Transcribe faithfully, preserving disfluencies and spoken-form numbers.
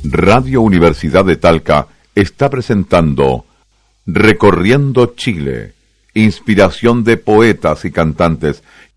Radio Universidad de Talca está presentando Recorriendo Chile, inspiración de poetas y cantantes